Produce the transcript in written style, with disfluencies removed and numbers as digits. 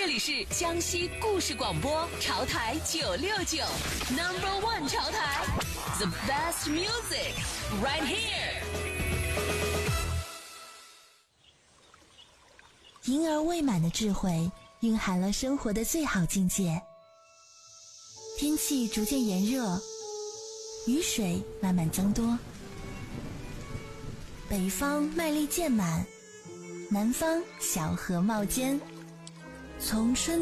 这里是江西故事广播潮台969 No.1 潮台 The best music right here。 婴儿未满的智慧蕴含了生活的最好境界。天气逐渐炎热，雨水慢慢增多，北方麦粒渐满，南方小荷冒尖。从春